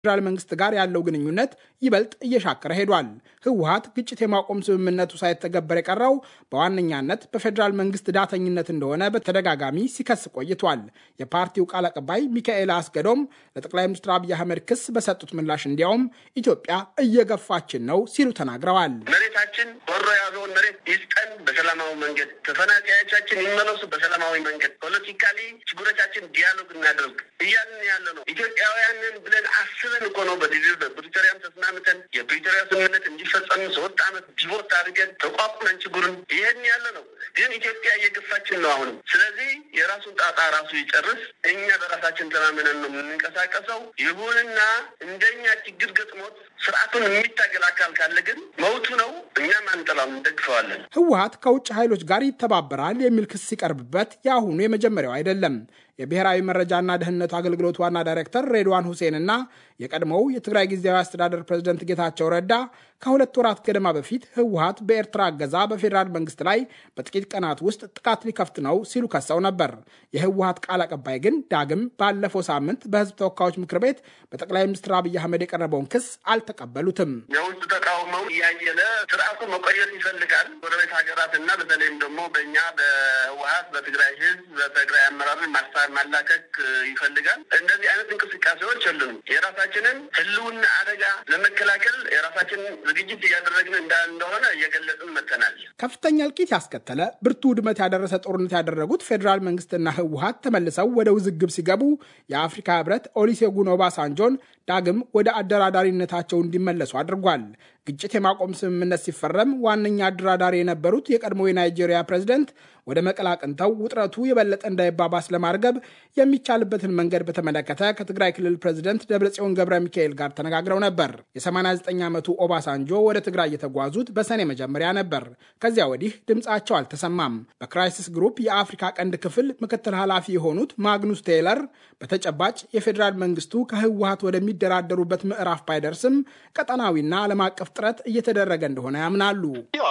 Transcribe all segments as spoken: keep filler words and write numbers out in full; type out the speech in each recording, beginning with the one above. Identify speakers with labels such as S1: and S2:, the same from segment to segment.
S1: ፌደራል መንግስት ጋር ያለው ግንኙነት ይበልጥ እየሻከረ ሄዷል። ህወሓት ግጭት የማቆም ስምምነቱ ሳይተገበር የቀረው በዋነኛነት በፌደራል መንግስት ዳተኝነት እንደሆነ በተደጋጋሚ ሲከስ ቆይቷል። የፓርቲው ቃል አቀባይ ሚካኤል አስገዶም ለጠቅላይ ሚኒስትር አብይ አህመድ ክስ በሰጡት ምላሽ እንዲያውም ኢትዮጵያ እየገፋችን ነው ሲሉ ተናግረዋል።
S2: መሬታችን ወሮ ያዘውን መሬት ይስጠን በሰላማዊ መንገድ፣ ተፈናቃዮቻችን ይመለሱ በሰላማዊ መንገድ፣ ፖለቲካሊ ችግሮቻችን ዲያሎግ እናደርግ እያልን ያለ ነው። ኢትዮጵያውያንን ብለን አስበን እኮ ነው በዲቪ በፕሪቶሪያም ተስማምተን የፕሪቶሪያ ስምምነት እንዲፈጸም ሶስት ዓመት ዲቮት አድርገን ተቋቁመን ችግሩን ይሄን ያለ ነው። ግን ኢትዮጵያ እየገፋችን ነው አሁንም። ስለዚህ የራሱን ጣጣ ራሱ ይጨርስ። እኛ በራሳችን ተማምነን ነው የምንንቀሳቀሰው። ይሁንና እንደኛ ችግር ገጥሞት ስርዓቱን የሚታገል አካል ካለ ግን መውቱ ነው። እኛም አንጠላም፣ እንደግፈዋለን።
S1: ህወሓት ከውጭ ኃይሎች ጋር ይተባበራል የሚል ክስ ሲቀርብበት የአሁኑ የመጀመሪያው አይደለም። የብሔራዊ መረጃና ደህንነቱ አገልግሎት ዋና ዳይሬክተር ሬድዋን ሁሴንና የቀድሞው የትግራይ ጊዜያዊ አስተዳደር ፕሬዝዳንት ጌታቸው ረዳ ከሁለት ወራት ገደማ በፊት ህወሓት በኤርትራ አገዛ በፌዴራል መንግስት ላይ በጥቂት ቀናት ውስጥ ጥቃት ሊከፍት ነው ሲሉ ከሰው ነበር። የህወሓት ቃል አቀባይ ግን ዳግም ባለፈው ሳምንት በህዝብ ተወካዮች ምክር ቤት በጠቅላይ ሚኒስትር አብይ አህመድ የቀረበውን ክስ አልተቀበሉትም።
S2: የውስጥ ተቃውሞው እያየለ ስርዓቱ መቆየት ይፈልጋል። ጎረቤት ሀገራትና በተለይም ደግሞ በእኛ በህወሓት በትግራይ ህዝብ በትግራይ አመራር ማስታር ማላከክ ይፈልጋል። እንደዚህ አይነት እንቅስቃሴዎች የሉም። የራሳችንን ህልውና አደጋ ለመከላከል የራሳችንን ዝግጅት እያደረግን እንደሆነ እየገለጽን መተናል።
S1: ከፍተኛ እልቂት ያስከተለ ብርቱ ውድመት ያደረሰ ጦርነት ያደረጉት ፌዴራል መንግስትና ህወሓት ተመልሰው ወደ ውዝግብ ሲገቡ የአፍሪካ ህብረት ኦሉሴጉን ኦባሳንጆን ዳግም ወደ አደራዳሪነታቸው እንዲመለሱ አድርጓል። ግጭት የማቆም ስምምነት ሲፈረም ዋነኛ አደራዳሪ የነበሩት የቀድሞ የናይጄሪያ ፕሬዝደንት ወደ መቀላቅንተው ውጥረቱ የበለጠ እንዳይባባስ ለማርገብ የሚቻልበትን መንገድ በተመለከተ ከትግራይ ክልል ፕሬዝደንት ደብረጽዮን ገብረ ሚካኤል ጋር ተነጋግረው ነበር። የሰማንያ ዘጠኝ ዓመቱ ኦባሳንጆ ወደ ትግራይ የተጓዙት በሰኔ መጀመሪያ ነበር። ከዚያ ወዲህ ድምጻቸው አልተሰማም። በክራይሲስ ግሩፕ የአፍሪካ ቀንድ ክፍል ምክትል ኃላፊ የሆኑት ማግኑስ ቴይለር በተጨባጭ የፌዴራል መንግስቱ ከህወሓት ወደሚደራደሩበት ምዕራፍ ባይደርስም ቀጠናዊና ዓለም አቀፍ ጥረት እየተደረገ እንደሆነ ያምናሉ።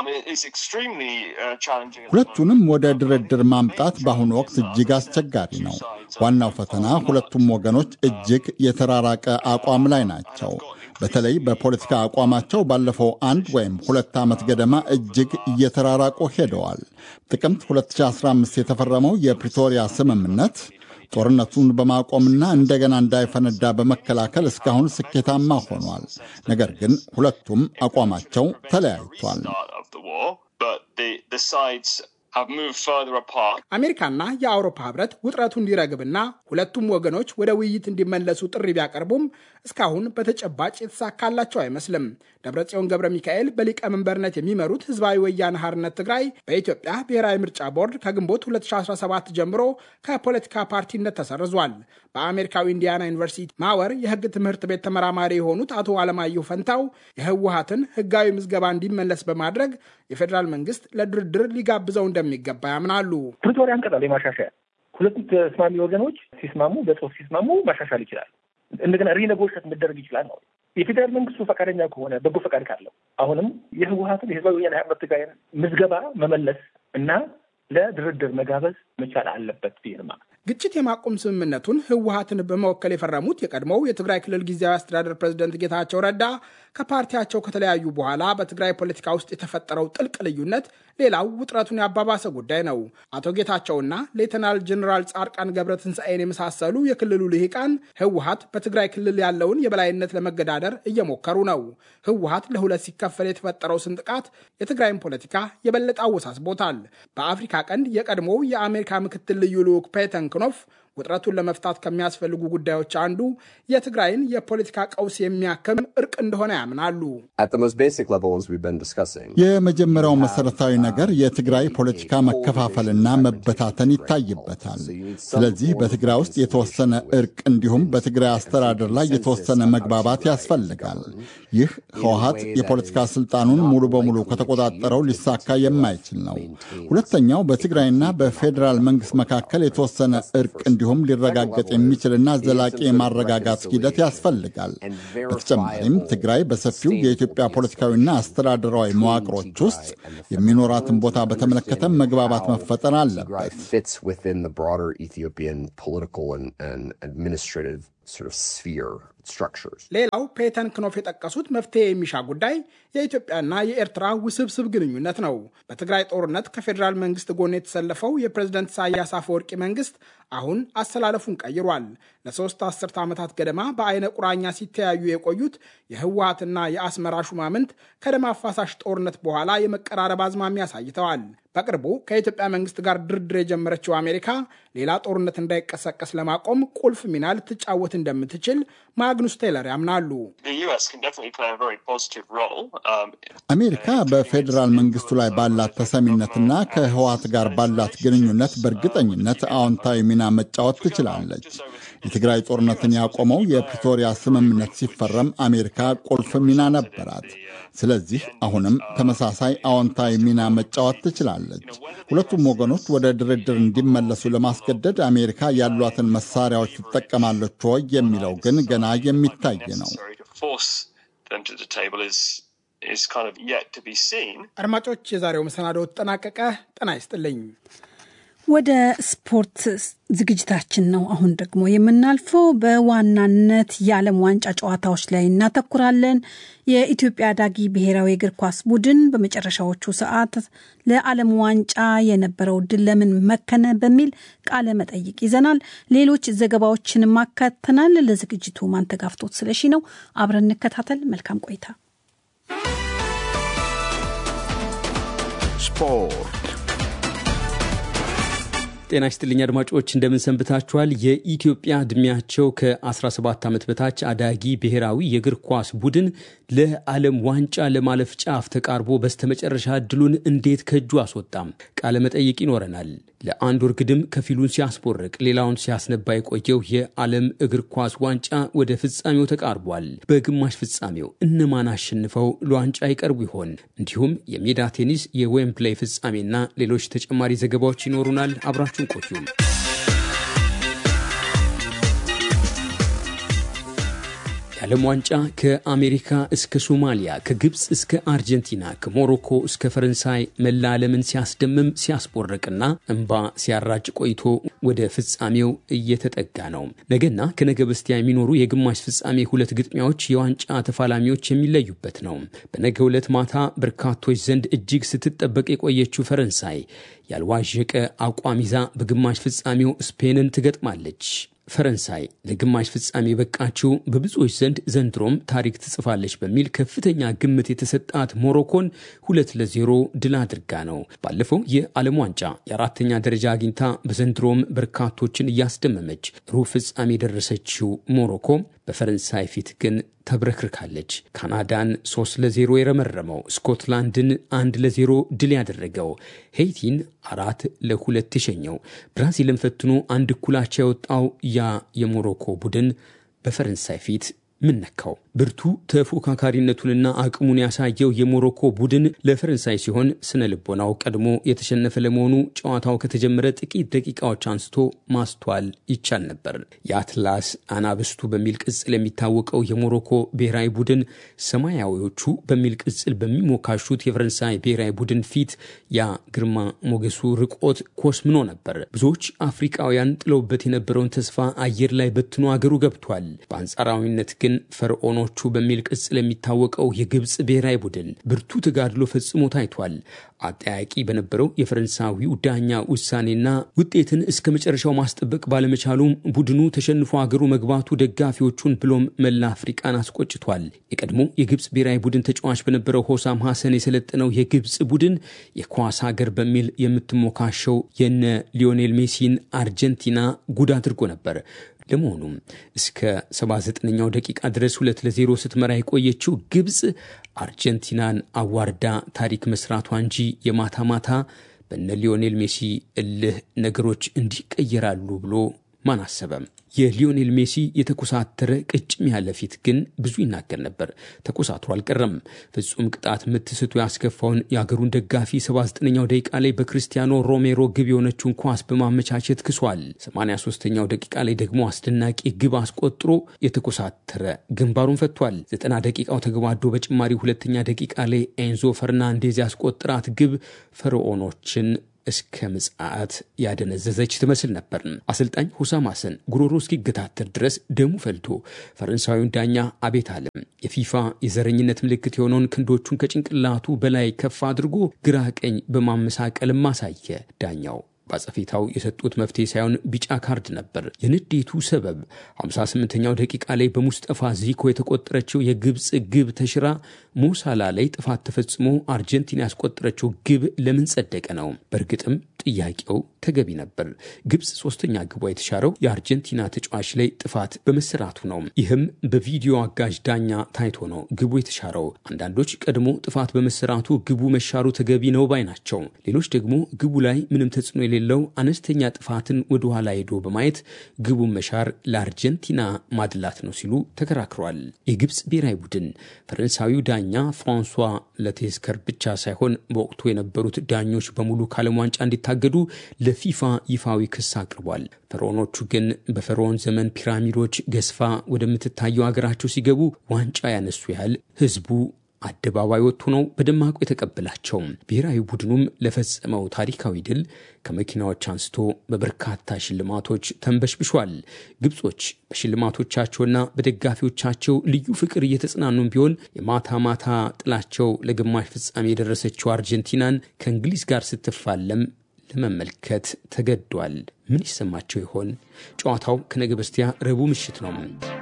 S3: ሁለቱንም ወደ ድርድር ማምጣት በአሁኑ ወቅት እጅግ አስቸጋሪ ነው። ዋናው ፈተና ሁለቱም ወገኖች እጅግ የተራራቀ አቋም ላይ ናቸው። በተለይ በፖለቲካ አቋማቸው ባለፈው አንድ ወይም ሁለት ዓመት ገደማ እጅግ እየተራራቁ ሄደዋል። ጥቅምት ሁለት ሺህ አስራ አምስት የተፈረመው የፕሪቶሪያ ስምምነት ጦርነቱን በማቆምና እንደገና እንዳይፈነዳ በመከላከል እስካሁን ስኬታማ ሆኗል። ነገር ግን ሁለቱም አቋማቸው ተለያይቷል።
S1: አሜሪካና የአውሮፓ ህብረት ውጥረቱ እንዲረግብና ሁለቱም ወገኖች ወደ ውይይት እንዲመለሱ ጥሪ ቢያቀርቡም እስካሁን በተጨባጭ የተሳካላቸው አይመስልም። ደብረጽዮን ገብረ ሚካኤል በሊቀመንበርነት የሚመሩት ህዝባዊ ወያነ ሓርነት ትግራይ በኢትዮጵያ ብሔራዊ ምርጫ ቦርድ ከግንቦት ሁለት ሺህ አስራ ሰባት ጀምሮ ከፖለቲካ ፓርቲነት ተሰርዟል። በአሜሪካዊ ኢንዲያና ዩኒቨርሲቲ ማወር የህግ ትምህርት ቤት ተመራማሪ የሆኑት አቶ አለማየሁ ፈንታው የህወሓትን ህጋዊ ምዝገባ እንዲመለስ በማድረግ የፌዴራል መንግስት ለድርድር ሊጋብዘው እንደሚገባ ያምናሉ።
S4: ፕሪቶሪያን ቀጠለ ማሻሻያ ሁለቱ ተስማሚ ወገኖች ሲስማሙ በጽሁፍ ሲስማሙ ማሻሻል ይችላል። እንደገና ሪኔጎሽት መደረግ ይችላል ነው። የፌዴራል መንግስቱ ፈቃደኛ ከሆነ በጎ ፈቃድ ካለው አሁንም የህወሓትን የህዝባዊ ወያነ ሓርነት ትግራይን ምዝገባ መመለስ እና ለድርድር መጋበዝ መቻል አለበት ቢርማ
S1: ግጭት የማቆም ስምምነቱን ህወሓትን በመወከል የፈረሙት የቀድሞው የትግራይ ክልል ጊዜያዊ አስተዳደር ፕሬዝዳንት ጌታቸው ረዳ ከፓርቲያቸው ከተለያዩ በኋላ በትግራይ ፖለቲካ ውስጥ የተፈጠረው ጥልቅ ልዩነት ሌላው ውጥረቱን ያባባሰ ጉዳይ ነው። አቶ ጌታቸውና ሌተናል ጀነራል ጻድቃን ገብረትንሳኤን የመሳሰሉ የክልሉ ልሂቃን ህወሓት በትግራይ ክልል ያለውን የበላይነት ለመገዳደር እየሞከሩ ነው። ህወሓት ለሁለት ሲከፈል የተፈጠረው ስንጥቃት የትግራይን ፖለቲካ የበለጠ አወሳስቦታል። በአፍሪካ ቀንድ የቀድሞው የአሜሪካ ምክትል ልዩ ልዑክ ፔተን ክኖፍ ውጥረቱን ለመፍታት ከሚያስፈልጉ ጉዳዮች አንዱ የትግራይን የፖለቲካ ቀውስ የሚያክም እርቅ እንደሆነ ያምናሉ።
S3: የመጀመሪያው መሰረታዊ ነገር የትግራይ ፖለቲካ መከፋፈልና መበታተን ይታይበታል። ስለዚህ በትግራይ ውስጥ የተወሰነ እርቅ እንዲሁም በትግራይ አስተዳደር ላይ የተወሰነ መግባባት ያስፈልጋል። ይህ ህወሓት የፖለቲካ ስልጣኑን ሙሉ በሙሉ ከተቆጣጠረው ሊሳካ የማይችል ነው። ሁለተኛው በትግራይና በፌዴራል መንግስት መካከል የተወሰነ እርቅ እንዲሁም ሊረጋገጥ የሚችልና ዘላቂ የማረጋጋት ሂደት ያስፈልጋል። በተጨማሪም ትግራይ በሰፊው የኢትዮጵያ ፖለቲካዊና አስተዳደራዊ መዋቅሮች ውስጥ የሚኖራትን ቦታ በተመለከተ መግባባት መፈጠር አለበት።
S1: ሌላው ፔተን ክኖፍ የጠቀሱት መፍትሄ የሚሻ ጉዳይ የኢትዮጵያና የኤርትራ ውስብስብ ግንኙነት ነው። በትግራይ ጦርነት ከፌዴራል መንግስት ጎን የተሰለፈው የፕሬዝደንት ኢሳያስ አፈወርቂ መንግስት አሁን አሰላለፉን ቀይሯል። ለሶስት አስርተ ዓመታት ገደማ በአይነ ቁራኛ ሲተያዩ የቆዩት የህወሓትና የአስመራ ሹማምንት ከደም አፋሳሽ ጦርነት በኋላ የመቀራረብ አዝማሚያ አሳይተዋል። በቅርቡ ከኢትዮጵያ መንግስት ጋር ድርድር የጀመረችው አሜሪካ ሌላ ጦርነት እንዳይቀሰቀስ ለማቆም ቁልፍ ሚና ልትጫወት እንደምትችል ማግኑስ ቴይለር ያምናሉ።
S3: አሜሪካ በፌዴራል መንግስቱ ላይ ባላት ተሰሚነትና ከህወሓት ጋር ባላት ግንኙነት በእርግጠኝነት አዎንታዊ ሚና መጫወት ትችላለች። የትግራይ ጦርነትን ያቆመው የፕሪቶሪያ ስምምነት ሲፈረም አሜሪካ ቁልፍ ሚና ነበራት። ስለዚህ አሁንም ተመሳሳይ አዎንታዊ ሚና መጫወት ትችላለች። ሁለቱም ወገኖች ወደ ድርድር እንዲመለሱ ለማስገደድ አሜሪካ ያሏትን መሳሪያዎች ትጠቀማለች ወይ የሚለው ግን ገና የሚታይ ነው።
S1: አድማጮች፣ የዛሬው መሰናዶ ተጠናቀቀ። ጤና ይስጥልኝ።
S5: ወደ ስፖርት ዝግጅታችን ነው አሁን ደግሞ የምናልፈው። በዋናነት የዓለም ዋንጫ ጨዋታዎች ላይ እናተኩራለን። የኢትዮጵያ ዳጊ ብሔራዊ እግር ኳስ ቡድን በመጨረሻዎቹ ሰዓት ለዓለም ዋንጫ የነበረው ድል ለምን መከነ በሚል ቃለ መጠይቅ ይዘናል። ሌሎች ዘገባዎችን ማካተናል። ለዝግጅቱ ማንተጋፍቶት ስለሺ ነው። አብረን እንከታተል። መልካም ቆይታ።
S6: ስፖርት። ጤና ይስጥልኝ አድማጮች፣ እንደምን ሰንብታችኋል? የኢትዮጵያ እድሜያቸው ከ17 ዓመት በታች አዳጊ ብሔራዊ የእግር ኳስ ቡድን ለዓለም ዋንጫ ለማለፍ ጫፍ ተቃርቦ በስተመጨረሻ እድሉን እንዴት ከእጁ አስወጣም? ቃለ መጠይቅ ይኖረናል። ለአንድ ወር ግድም ከፊሉን ሲያስቦርቅ ሌላውን ሲያስነባ የቆየው የዓለም እግር ኳስ ዋንጫ ወደ ፍጻሜው ተቃርቧል። በግማሽ ፍጻሜው እነማን አሸንፈው ለዋንጫ ይቀርቡ ይሆን? እንዲሁም የሜዳ ቴኒስ የዌምፕሌይ ፍጻሜና ሌሎች ተጨማሪ ዘገባዎች ይኖሩናል። አብራችሁን ቆዩ። የዓለም ዋንጫ ከአሜሪካ እስከ ሶማሊያ፣ ከግብፅ እስከ አርጀንቲና፣ ከሞሮኮ እስከ ፈረንሳይ መላ ዓለምን ሲያስደምም ሲያስቦርቅና እንባ ሲያራጭ ቆይቶ ወደ ፍጻሜው እየተጠጋ ነው። ነገና ከነገ በስቲያ የሚኖሩ የግማሽ ፍጻሜ ሁለት ግጥሚያዎች የዋንጫ ተፋላሚዎች የሚለዩበት ነው። በነገው ዕለት ማታ በርካቶች ዘንድ እጅግ ስትጠበቅ የቆየችው ፈረንሳይ ያልዋዠቀ አቋም ይዛ በግማሽ ፍጻሜው ስፔንን ትገጥማለች። ፈረንሳይ ለግማሽ ፍጻሜ በቃችው በብዙዎች ዘንድ ዘንድሮም ታሪክ ትጽፋለች በሚል ከፍተኛ ግምት የተሰጣት ሞሮኮን ሁለት ለዜሮ ድል አድርጋ ነው። ባለፈው የዓለም ዋንጫ የአራተኛ ደረጃ አግኝታ በዘንድሮም በርካቶችን እያስደመመች ሩብ ፍጻሜ የደረሰችው ሞሮኮ በፈረንሳይ ፊት ግን ተብረክርካለች። ካናዳን ሶስት ለዜሮ የረመረመው፣ ስኮትላንድን አንድ ለዜሮ ድል ያደረገው፣ ሄይቲን አራት ለሁለት የሸኘው፣ ብራዚልን ፈትኖ አንድ እኩላቻ የወጣው ያ የሞሮኮ ቡድን በፈረንሳይ ፊት ምን ነካው? ብርቱ ተፎካካሪነቱንና አቅሙን ያሳየው የሞሮኮ ቡድን ለፈረንሳይ ሲሆን ስነ ልቦናው ቀድሞ የተሸነፈ ለመሆኑ ጨዋታው ከተጀመረ ጥቂት ደቂቃዎች አንስቶ ማስተዋል ይቻል ነበር። የአትላስ አናብስቱ በሚል ቅጽል የሚታወቀው የሞሮኮ ብሔራዊ ቡድን ሰማያዊዎቹ በሚል ቅጽል በሚሞካሹት የፈረንሳይ ብሔራዊ ቡድን ፊት ያ ግርማ ሞገሱ ርቆት ኮስምኖ ነበር። ብዙዎች አፍሪካውያን ጥለውበት የነበረውን ተስፋ አየር ላይ በትኖ አገሩ ገብቷል። በአንጻራዊነት ግን ፈርዖኖቹ በሚል ቅጽል የሚታወቀው የግብፅ ብሔራዊ ቡድን ብርቱ ተጋድሎ ፈጽሞ ታይቷል። አጠያቂ በነበረው የፈረንሳዊው ዳኛ ውሳኔና ውጤትን እስከ መጨረሻው ማስጠበቅ ባለመቻሉም ቡድኑ ተሸንፎ አገሩ መግባቱ ደጋፊዎቹን ብሎም መላ አፍሪካን አስቆጭቷል። የቀድሞ የግብፅ ብሔራዊ ቡድን ተጫዋች በነበረው ሆሳም ሐሰን የሰለጠነው የግብፅ ቡድን የኳስ ሀገር በሚል የምትሞካሸው የነ ሊዮኔል ሜሲን አርጀንቲና ጉድ አድርጎ ነበር። ለመሆኑም እስከ ሰባ ዘጠነኛው ደቂቃ ድረስ ሁለት ለዜሮ ስትመራ የቆየችው ግብፅ አርጀንቲናን አዋርዳ ታሪክ መስራቷ እንጂ የማታ ማታ በነ ሊዮኔል ሜሲ እልህ ነገሮች እንዲቀየራሉ ብሎ ማን አሰበም? የሊዮኔል ሜሲ የተኮሳተረ ቅጭም ያለ ፊት ግን ብዙ ይናገር ነበር። ተኮሳትሮ አልቀረም። ፍጹም ቅጣት ምትስቱ ያስከፋውን የአገሩን ደጋፊ ሰባ ዘጠነኛው ደቂቃ ላይ በክርስቲያኖ ሮሜሮ ግብ የሆነችውን ኳስ በማመቻቸት ክሷል። ሰማንያ ሶስተኛው ደቂቃ ላይ ደግሞ አስደናቂ ግብ አስቆጥሮ የተኮሳተረ ግንባሩን ፈቷል። ዘጠና ደቂቃው ተገባዶ በጭማሪ ሁለተኛ ደቂቃ ላይ ኤንዞ ፈርናንዴዝ ያስቆጥራት ግብ ፈርዖኖችን እስከ ምጽአት ያደነዘዘች ትመስል ነበር። አሰልጣኝ ሁሳም ሐሰን ጉሮሮ እስኪገታተር ድረስ ደሙ ፈልቶ ፈረንሳዊውን ዳኛ አቤት አለ። የፊፋ የዘረኝነት ምልክት የሆነውን ክንዶቹን ከጭንቅላቱ በላይ ከፍ አድርጎ ግራ ቀኝ በማመሳቀልም አሳየ። ዳኛው ባጸፊታው የሰጡት መፍትሄ ሳይሆን ቢጫ ካርድ ነበር። የንዴቱ ሰበብ ሃምሳ ስምንተኛው ደቂቃ ላይ በሙስጠፋ ዚኮ የተቆጠረችው የግብጽ ግብ ተሽራ ሞሳላ ላይ ጥፋት ተፈጽሞ አርጀንቲና ያስቆጠረችው ግብ ለምን ጸደቀ ነው። በእርግጥም ጥያቄው ተገቢ ነበር። ግብጽ ሶስተኛ ግቧ የተሻረው የአርጀንቲና ተጫዋች ላይ ጥፋት በመሰራቱ ነው። ይህም በቪዲዮ አጋዥ ዳኛ ታይቶ ነው ግቡ የተሻረው። አንዳንዶች ቀድሞ ጥፋት በመሰራቱ ግቡ መሻሩ ተገቢ ነው ባይ ናቸው። ሌሎች ደግሞ ግቡ ላይ ምንም ተጽዕኖ የሌለው አነስተኛ ጥፋትን ወደ ኋላ ሄዶ በማየት ግቡን መሻር ለአርጀንቲና ማድላት ነው ሲሉ ተከራክሯል። የግብጽ ብሔራዊ ቡድን ፈረንሳዊው ዳኛ ፍራንሷ ለቴስከር ብቻ ሳይሆን በወቅቱ የነበሩት ዳኞች በሙሉ ከዓለም ዋንጫ እንዲታገዱ ለፊፋ ይፋዊ ክስ አቅርቧል። ፈርዖኖቹ ግን በፈርዖን ዘመን ፒራሚዶች ገዝፋ ወደምትታየው ሀገራቸው ሲገቡ ዋንጫ ያነሱ ያህል ህዝቡ አደባባይ ወጥቶ ነው በደማቁ የተቀበላቸው። ብሔራዊ ቡድኑም ለፈጸመው ታሪካዊ ድል ከመኪናዎች አንስቶ በበርካታ ሽልማቶች ተንበሽብሿል። ግብጾች በሽልማቶቻቸውና በደጋፊዎቻቸው ልዩ ፍቅር እየተጽናኑም ቢሆን የማታ ማታ ጥላቸው ለግማሽ ፍጻሜ የደረሰችው አርጀንቲናን ከእንግሊዝ ጋር ስትፋለም ለመመልከት ተገዷል። ምን ይሰማቸው ይሆን? ጨዋታው ከነገ በስቲያ ረቡዕ ምሽት ነው።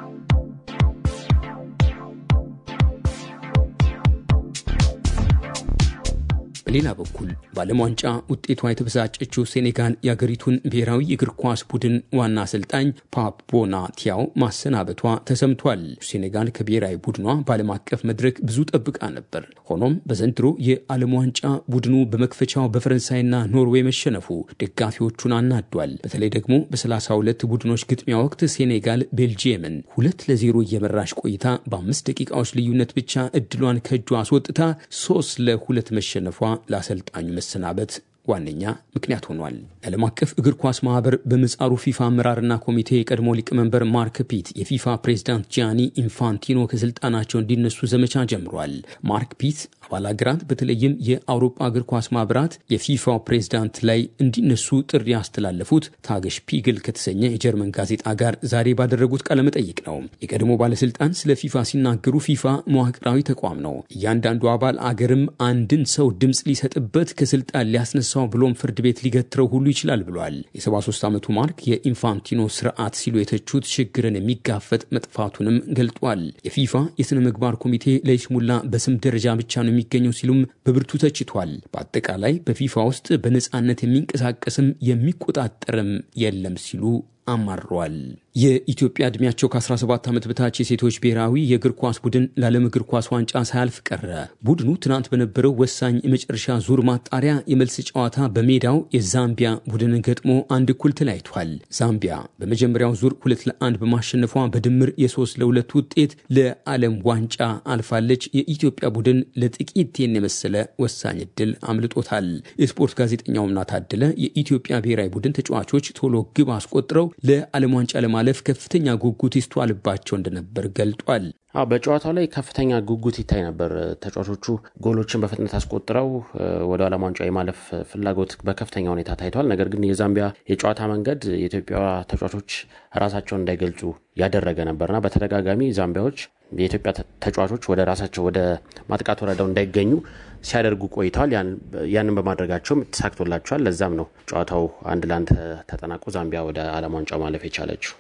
S6: በሌላ በኩል በዓለም ዋንጫ ውጤቷ የተበሳጨችው ሴኔጋል የአገሪቱን ብሔራዊ የእግር ኳስ ቡድን ዋና አሰልጣኝ ፓፕ ቦናቲያው ማሰናበቷ ተሰምቷል። ሴኔጋል ከብሔራዊ ቡድኗ በዓለም አቀፍ መድረክ ብዙ ጠብቃ ነበር። ሆኖም በዘንድሮ የዓለም ዋንጫ ቡድኑ በመክፈቻው በፈረንሳይና ኖርዌይ መሸነፉ ደጋፊዎቹን አናዷል። በተለይ ደግሞ በሰላሳ ሁለት ቡድኖች ግጥሚያ ወቅት ሴኔጋል ቤልጂየምን ሁለት ለዜሮ እየመራች ቆይታ በአምስት ደቂቃዎች ልዩነት ብቻ እድሏን ከእጇ አስወጥታ ሶስት ለሁለት መሸነፏ ለአሰልጣኙ መሰናበት ዋነኛ ምክንያት ሆኗል። የዓለም አቀፍ እግር ኳስ ማህበር በምጻሩ ፊፋ አመራርና ኮሚቴ የቀድሞ ሊቀመንበር ማርክ ፒት የፊፋ ፕሬዝዳንት ጂያኒ ኢንፋንቲኖ ከስልጣናቸው እንዲነሱ ዘመቻ ጀምሯል። ማርክ ፒት አባል አገራት በተለይም የአውሮፓ እግር ኳስ ማህበራት የፊፋው ፕሬዝዳንት ላይ እንዲነሱ ጥሪ ያስተላለፉት ታገሽ ፒግል ከተሰኘ የጀርመን ጋዜጣ ጋር ዛሬ ባደረጉት ቃለ መጠይቅ ነው። የቀድሞ ባለስልጣን ስለ ፊፋ ሲናገሩ ፊፋ መዋቅራዊ ተቋም ነው። እያንዳንዱ አባል አገርም አንድን ሰው ድምጽ ሊሰጥበት ከስልጣን ሊያስነሳ ብሎም ፍርድ ቤት ሊገትረው ሁሉ ይችላል ብሏል። የሰባ ሶስት ዓመቱ ማርክ የኢንፋንቲኖ ስርዓት ሲሉ የተቹት ችግርን የሚጋፈጥ መጥፋቱንም ገልጧል። የፊፋ የሥነ ምግባር ኮሚቴ ለይስሙላ በስም ደረጃ ብቻ ነው የሚገኘው ሲሉም በብርቱ ተችቷል። በአጠቃላይ በፊፋ ውስጥ በነጻነት የሚንቀሳቀስም የሚቆጣጠርም የለም ሲሉ አማሯል። የኢትዮጵያ ዕድሜያቸው ከአስራ ሰባት ዓመት በታች የሴቶች ብሔራዊ የእግር ኳስ ቡድን ለዓለም እግር ኳስ ዋንጫ ሳያልፍ ቀረ። ቡድኑ ትናንት በነበረው ወሳኝ የመጨረሻ ዙር ማጣሪያ የመልስ ጨዋታ በሜዳው የዛምቢያ ቡድንን ገጥሞ አንድ እኩል ተለያይቷል። ዛምቢያ በመጀመሪያው ዙር ሁለት ለአንድ በማሸነፏ በድምር የሶስት ለሁለት ውጤት ለዓለም ዋንጫ አልፋለች። የኢትዮጵያ ቡድን ለጥቂት ቴን የመሰለ ወሳኝ ዕድል አምልጦታል። የስፖርት ጋዜጠኛውና ታደለ የኢትዮጵያ ብሔራዊ ቡድን ተጫዋቾች ቶሎ ግብ አስቆጥረው ለዓለም ዋንጫ ለማለፍ ከፍተኛ ጉጉት ይስተዋልባቸው እንደነበር ገልጧል።
S7: አዎ በጨዋታው ላይ ከፍተኛ ጉጉት ይታይ ነበር። ተጫዋቾቹ ጎሎችን በፍጥነት አስቆጥረው ወደ ዓለም ዋንጫ የማለፍ ፍላጎት በከፍተኛ ሁኔታ ታይቷል። ነገር ግን የዛምቢያ የጨዋታ መንገድ የኢትዮጵያ ተጫዋቾች ራሳቸውን እንዳይገልጹ ያደረገ ነበርና በተደጋጋሚ ዛምቢያዎች የኢትዮጵያ ተጫዋቾች ወደ ራሳቸው ወደ ማጥቃት ወረዳው እንዳይገኙ ሲያደርጉ ቆይተዋል። ያንን በማድረጋቸውም ተሳክቶላቸዋል። ለዛም ነው ጨዋታው አንድ ለአንድ ተጠናቆ ዛምቢያ ወደ ዓለም ዋንጫ ማለፍ የቻለችው።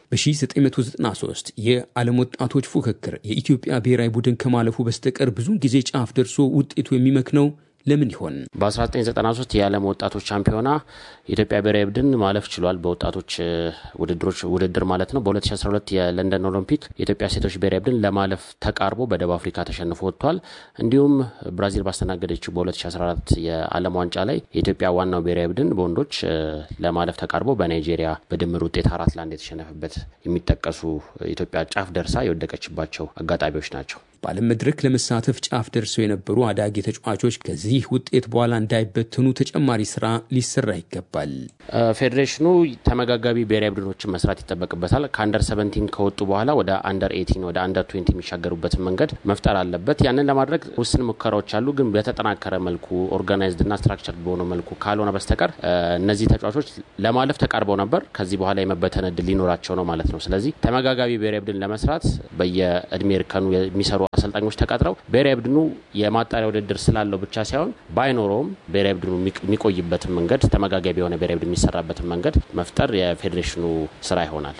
S6: በ1993 የዓለም ወጣቶች ፉክክር የኢትዮጵያ ብሔራዊ ቡድን ከማለፉ በስተቀር ብዙ ጊዜ ጫፍ ደርሶ ውጤቱ የሚመክነው ለምን ይሆን?
S7: በ1993 የዓለም ወጣቶች ሻምፒዮና የኢትዮጵያ ብሔራዊ ቡድን ማለፍ ችሏል። በወጣቶች ውድድሮች ውድድር ማለት ነው። በ2012 የለንደን ኦሎምፒክ የኢትዮጵያ ሴቶች ብሔራዊ ቡድን ለማለፍ ተቃርቦ በደቡብ አፍሪካ ተሸንፎ ወጥቷል። እንዲሁም ብራዚል ባስተናገደችው በ2014 የዓለም ዋንጫ ላይ የኢትዮጵያ ዋናው ብሔራዊ ቡድን በወንዶች ለማለፍ ተቃርቦ በናይጄሪያ በድምር ውጤት አራት ለአንድ የተሸነፈበት የሚጠቀሱ ኢትዮጵያ ጫፍ ደርሳ የወደቀችባቸው አጋጣሚዎች ናቸው።
S6: በዓለም መድረክ ለመሳተፍ ጫፍ ደርሰው የነበሩ አዳጊ ተጫዋቾች ከዚህ ውጤት በኋላ እንዳይበተኑ ተጨማሪ ስራ ሊሰራ ይገባል።
S7: ፌዴሬሽኑ ተመጋጋቢ ብሔራዊ ቡድኖችን መስራት ይጠበቅበታል። ከአንደር ሰቨንቲን ከወጡ በኋላ ወደ አንደር ኤይቲን ወደ አንደር ትዌንቲ የሚሻገሩበትን መንገድ መፍጠር አለበት። ያንን ለማድረግ ውስን ሙከራዎች አሉ፣ ግን በተጠናከረ መልኩ ኦርጋናይዝድ እና ስትራክቸርድ በሆነ መልኩ ካልሆነ በስተቀር እነዚህ ተጫዋቾች ለማለፍ ተቃርበው ነበር። ከዚህ በኋላ የመበተን እድል ሊኖራቸው ነው ማለት ነው። ስለዚህ ተመጋጋቢ ብሔራዊ ቡድን ለመስራት በየእድሜ እርከኑ የሚሰሩ አሰልጣኞች ተቀጥረው ብሔራዊ ቡድኑ የማጣሪያ ውድድር ስላለው ብቻ ሳይሆን ባይኖረውም ብሔራዊ ቡድኑ የሚቆይበትን መንገድ ተመጋጋቢ የሆነ ብሔራዊ ቡድን የሚሰራበትን መንገድ መፍጠር የፌዴሬሽኑ ስራ ይሆናል።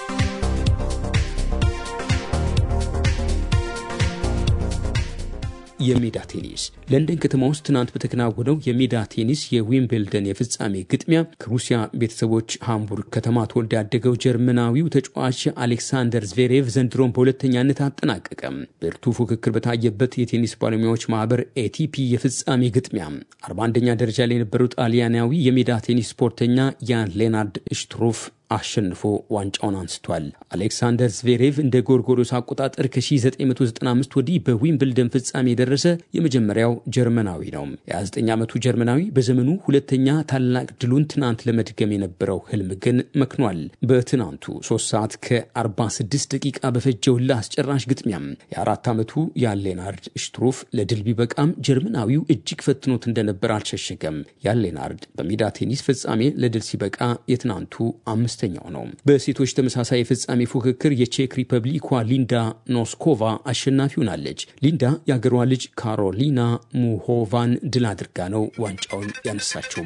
S6: የሜዳ ቴኒስ ለንደን ከተማ ውስጥ ትናንት በተከናወነው የሜዳ ቴኒስ የዊምብልደን የፍጻሜ ግጥሚያ ከሩሲያ ቤተሰቦች ሃምቡርግ ከተማ ተወልዶ ያደገው ጀርመናዊው ተጫዋች አሌክሳንደር ዝቬሬቭ ዘንድሮን በሁለተኛነት አጠናቀቀ። ብርቱ ፉክክር በታየበት የቴኒስ ባለሙያዎች ማህበር ኤቲፒ የፍጻሜ ግጥሚያ አርባ አንደኛ ደረጃ ላይ የነበሩት ጣሊያናዊ የሜዳ ቴኒስ ስፖርተኛ ያን ሌናርድ ሽትሩፍ አሸንፎ ዋንጫውን አንስቷል። አሌክሳንደር ዝቬሬቭ እንደ ጎርጎሮስ አቆጣጠር ከ1995 ወዲህ በዊምብልደን ፍጻሜ የደረሰ የመጀመሪያው ጀርመናዊ ነው። የ29 ዓመቱ ጀርመናዊ በዘመኑ ሁለተኛ ታላቅ ድሉን ትናንት ለመድገም የነበረው ህልም ግን መክኗል። በትናንቱ ሶስት ሰዓት ከ46 ደቂቃ በፈጀው ለአስጨራሽ ግጥሚያም የአራት ዓመቱ ያን ሌናርድ ሽትሩፍ ለድል ቢበቃም ጀርመናዊው እጅግ ፈትኖት እንደነበር አልሸሸገም። ያን ሌናርድ በሜዳ ቴኒስ ፍጻሜ ለድል ሲበቃ የትናንቱ አምስት ነው። በሴቶች ተመሳሳይ ፍጻሜ ፉክክር የቼክ ሪፐብሊኳ ሊንዳ ኖስኮቫ አሸናፊ ሆናለች። ሊንዳ የአገሯ ልጅ ካሮሊና ሙሆቫን ድል አድርጋ ነው ዋንጫውን ያነሳችው።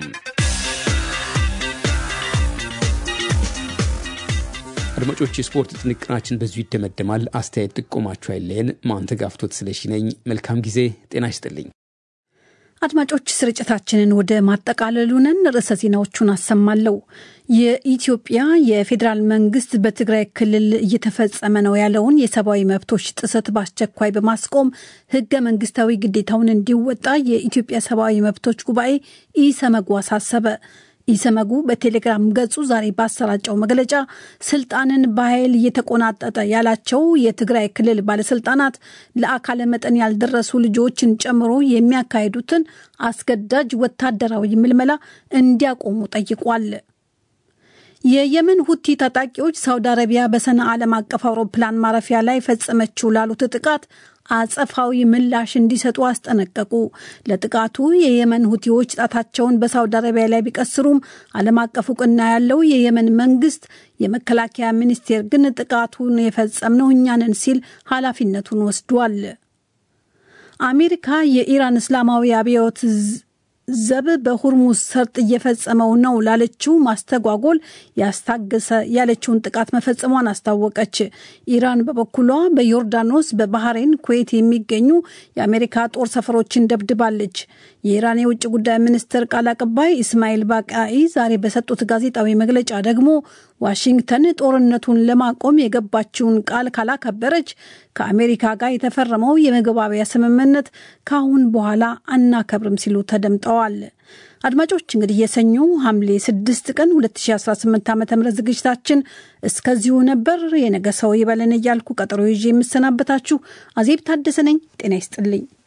S6: አድማጮች፣ የስፖርት ጥንቅራችን በዚሁ ይደመደማል። አስተያየት ጥቆማችሁ አይለየን። ማንተጋፍቶት ስለሺ ነኝ። መልካም ጊዜ። ጤና ይስጥልኝ።
S5: አድማጮች፣ ስርጭታችንን ወደ ማጠቃለሉ ነን። ርዕሰ ዜናዎቹን አሰማለሁ። የኢትዮጵያ የፌዴራል መንግስት በትግራይ ክልል እየተፈጸመ ነው ያለውን የሰብአዊ መብቶች ጥሰት በአስቸኳይ በማስቆም ህገ መንግስታዊ ግዴታውን እንዲወጣ የኢትዮጵያ ሰብአዊ መብቶች ጉባኤ ኢሰመጉ አሳሰበ። ኢሰመጉ በቴሌግራም ገጹ ዛሬ ባሰራጨው መግለጫ ስልጣንን በኃይል እየተቆናጠጠ ያላቸው የትግራይ ክልል ባለስልጣናት ለአካለ መጠን ያልደረሱ ልጆችን ጨምሮ የሚያካሂዱትን አስገዳጅ ወታደራዊ ምልመላ እንዲያቆሙ ጠይቋል። የየመን ሁቲ ታጣቂዎች ሳውዲ አረቢያ በሰንዓ ዓለም አቀፍ አውሮፕላን ማረፊያ ላይ ፈጸመችው ላሉት ጥቃት አጸፋዊ ምላሽ እንዲሰጡ አስጠነቀቁ። ለጥቃቱ የየመን ሁቲዎች ጣታቸውን በሳውዲ አረቢያ ላይ ቢቀስሩም ዓለም አቀፍ እውቅና ያለው የየመን መንግስት የመከላከያ ሚኒስቴር ግን ጥቃቱን የፈጸምነው እኛ ነን ሲል ኃላፊነቱን ወስዷል። አሜሪካ የኢራን እስላማዊ አብዮት ዘብ በሁርሙዝ ሰርጥ እየፈጸመው ነው ላለችው ማስተጓጎል ያስታገሰ ያለችውን ጥቃት መፈጸሟን አስታወቀች። ኢራን በበኩሏ በዮርዳኖስ፣ በባህሬን፣ ኩዌት የሚገኙ የአሜሪካ ጦር ሰፈሮችን ደብድባለች። የኢራን የውጭ ጉዳይ ሚኒስትር ቃል አቀባይ ኢስማኤል ባቃኢ ዛሬ በሰጡት ጋዜጣዊ መግለጫ ደግሞ ዋሽንግተን ጦርነቱን ለማቆም የገባችውን ቃል ካላከበረች ከአሜሪካ ጋር የተፈረመው የመግባቢያ ስምምነት ካሁን በኋላ አናከብርም ሲሉ ተደምጠዋል። አድማጮች እንግዲህ የሰኞ ሐምሌ ስድስት ቀን ሁለት ሺህ አስራ ስምንት ዓ.ም ዝግጅታችን እስከዚሁ ነበር። የነገ ሰው ይበለን እያልኩ ቀጠሮ ይዤ የምሰናበታችሁ አዜብ ታደሰ ነኝ። ጤና ይስጥልኝ።